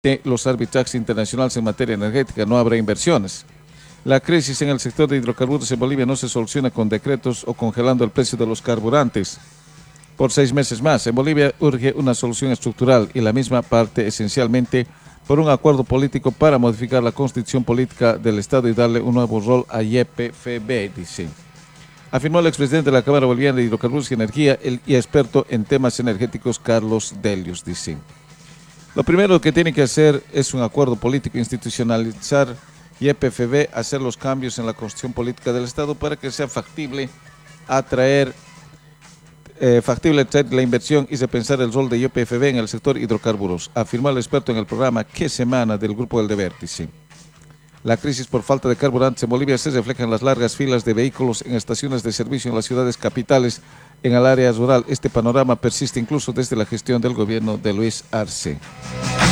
los arbitrajes internacionales en materia energética, no habrá inversiones. La crisis en el sector de hidrocarburos en Bolivia no se soluciona con decretos o congelando el precio de los carburantes por 6 meses más. En Bolivia urge una solución estructural y la misma parte esencialmente por un acuerdo político para modificar la constitución política del Estado y darle un nuevo rol a YPFB, dice. Afirmó el expresidente de la Cámara Boliviana de Hidrocarburos y Energía y experto en temas energéticos, Carlos Delius, dice. Lo primero que tiene que hacer es un acuerdo político, institucionalizar YPFB, hacer los cambios en la constitución política del Estado para que sea factible atraer la inversión y repensar el rol de YPFB en el sector hidrocarburos, afirmó el experto en el programa ¿Qué semana? Del Grupo del Deber, dice. La crisis por falta de carburantes en Bolivia se refleja en las largas filas de vehículos en estaciones de servicio en las ciudades capitales, en el área rural. Este panorama persiste incluso desde la gestión del gobierno de Luis Arce.